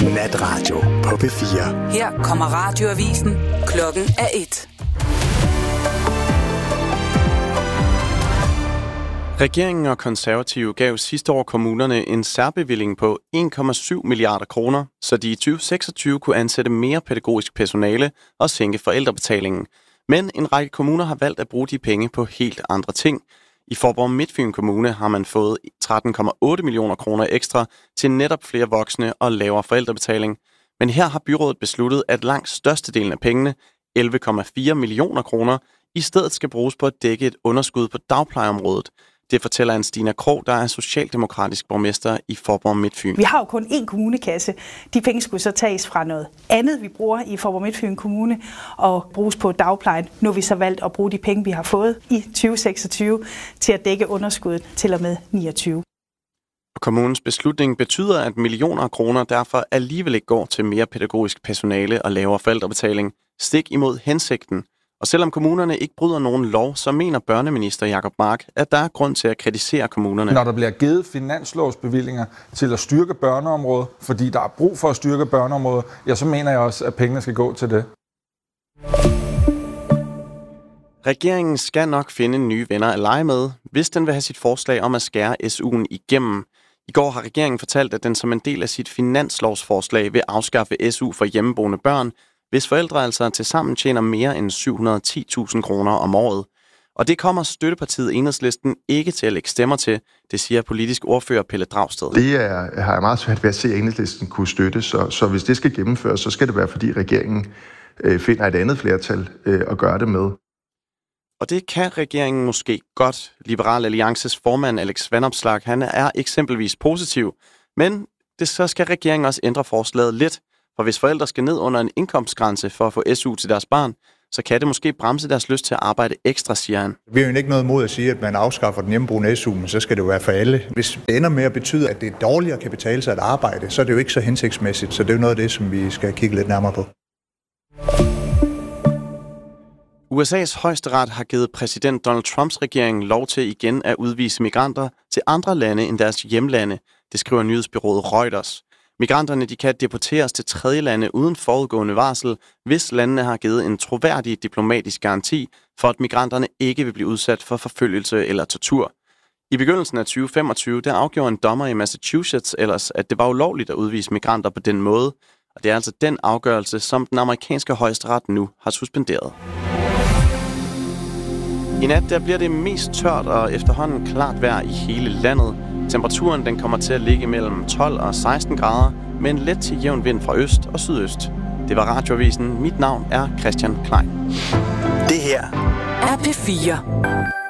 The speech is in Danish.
Natradio på P4. Her kommer radioavisen. Klokken er 1. Regeringen og Konservative gav sidste år kommunerne en særbevilling på 1,7 milliarder kroner, så de i 2026 kunne ansætte mere pædagogisk personale og sænke forældrebetalingen. Men en række kommuner har valgt at bruge de penge på helt andre ting. I Faaborg Midtfyn Kommune har man fået 13,8 millioner kroner ekstra til netop flere voksne og lavere forældrebetaling. Men her har byrådet besluttet, at langt størstedelen af pengene, 11,4 millioner kroner, i stedet skal bruges på at dække et underskud på dagplejeområdet. Det fortæller Anstina Krog, der er socialdemokratisk borgmester i Faaborg Midtfyn. Vi har jo kun én kommunekasse. De penge skulle så tages fra noget andet, vi bruger i Faaborg Midtfyn Kommune og bruges på dagplejen. Nu har vi så valgt at bruge de penge, vi har fået i 2026 til at dække underskuddet til og med 29. Og kommunens beslutning betyder, at millioner af kroner derfor alligevel ikke går til mere pædagogisk personale og lavere forældrebetaling, stik imod hensigten. Og selvom kommunerne ikke bryder nogen lov, så mener børneminister Jacob Mark, at der er grund til at kritisere kommunerne. Når der bliver givet finanslovsbevillinger til at styrke børneområdet, fordi der er brug for at styrke børneområdet, ja, så mener jeg også, at pengene skal gå til det. Regeringen skal nok finde nye venner at lege med, hvis den vil have sit forslag om at skære SU'en igennem. I går har regeringen fortalt, at den som en del af sit finanslovsforslag vil afskaffe SU for hjemmeboende børn, hvis forældre altså tilsammen tjener mere end 710.000 kroner om året. Og det kommer støttepartiet Enhedslisten ikke til at lægge stemmer til, det siger politisk ordfører Pelle Dragsted. Det har jeg meget svært ved at se, at Enhedslisten kunne støtte, så hvis det skal gennemføres, så skal det være, fordi regeringen finder et andet flertal at gøre det med. Og det kan regeringen måske godt. Liberal Alliances formand Alex Vanopslagh, han er eksempelvis positiv, men så skal regeringen også ændre forslaget lidt. For hvis forældre skal ned under en indkomstgrænse for at få SU til deres barn, så kan det måske bremse deres lyst til at arbejde ekstra, siger han. Vi har jo ikke noget imod at sige, at man afskaffer den hjemmeboende SU, men så skal det jo være for alle. Hvis det ender med at betyde, at det dårligere kan betale sig at arbejde, så er det jo ikke så hensigtsmæssigt. Så det er jo noget af det, som vi skal kigge lidt nærmere på. USA's højesteret har givet præsident Donald Trumps regering lov til igen at udvise migranter til andre lande end deres hjemlande. Det skriver nyhedsbureauet Reuters. Migranterne de kan deporteres til tredjelande uden forudgående varsel, hvis landene har givet en troværdig diplomatisk garanti for, at migranterne ikke vil blive udsat for forfølgelse eller tortur. I begyndelsen af 2025 der afgjorde en dommer i Massachusetts ellers, at det var ulovligt at udvise migranter på den måde. Og det er altså den afgørelse, som den amerikanske højesteret nu har suspenderet. I nat der bliver det mest tørt og efterhånden klart vejr i hele landet. Temperaturen den kommer til at ligge mellem 12 og 16 grader, med en let til jævn vind fra øst og sydøst. Det var Radioavisen. Mit navn er Christian Klein. Det her er P4.